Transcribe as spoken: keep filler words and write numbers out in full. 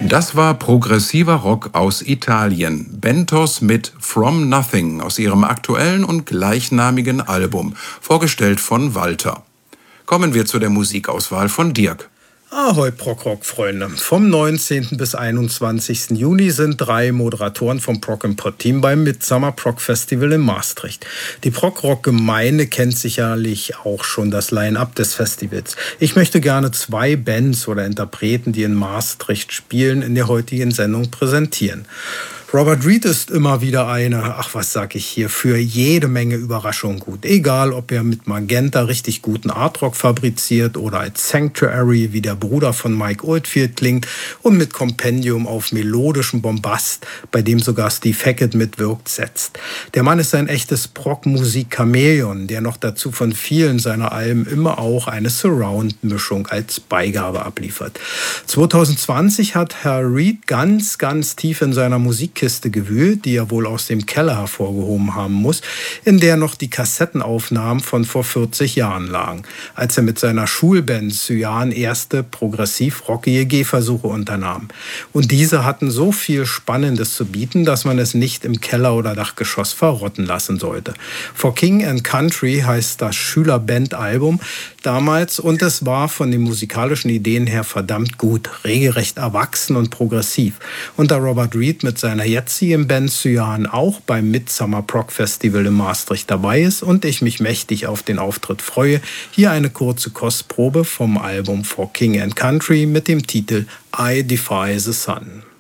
Das war progressiver Rock aus Italien. Bentos mit From Nothing aus ihrem aktuellen und gleichnamigen Album, vorgestellt von Walter. Kommen wir zu der Musikauswahl von Dirk. Ahoi Prog-Rock-Freunde. Vom neunzehnten bis einundzwanzigsten Juni sind drei Moderatoren vom Prog Import Team beim Midsummer Prog Festival in Maastricht. Die Prog-Rock-Gemeinde kennt sicherlich auch schon das Line-Up des Festivals. Ich möchte gerne zwei Bands oder Interpreten, die in Maastricht spielen, in der heutigen Sendung präsentieren. Robert Reed ist immer wieder eine, ach was sag ich hier, für jede Menge Überraschungen gut. Egal, ob er mit Magenta richtig guten Artrock fabriziert oder als Sanctuary wie der Bruder von Mike Oldfield klingt und mit Compendium auf melodischen Bombast, bei dem sogar Steve Hackett mitwirkt, setzt. Der Mann ist ein echtes Prog-Musik-Chamäleon, der noch dazu von vielen seiner Alben immer auch eine Surround-Mischung als Beigabe abliefert. zwanzig zwanzig hat Herr Reed ganz, ganz tief in seiner Musikkiste gewühlt, die er wohl aus dem Keller hervorgehoben haben muss, in der noch die Kassettenaufnahmen von vor vierzig Jahren lagen, als er mit seiner Schulband Cyan erste progressiv-rockige Gehversuche unternahm. Und diese hatten so viel Spannendes zu bieten, dass man es nicht im Keller oder Dachgeschoss verrotten lassen sollte. For King and Country heißt das Schülerband-Album damals und es war von den musikalischen Ideen her verdammt gut, regelrecht erwachsen und progressiv. Und da Robert Reed mit seiner jetzigen Band Cyan auch beim Midsummer Prog Festival in Maastricht dabei ist und ich mich mächtig auf den Auftritt freue, hier eine kurze Kostprobe vom Album For King and Country mit dem Titel I Defy the Sun.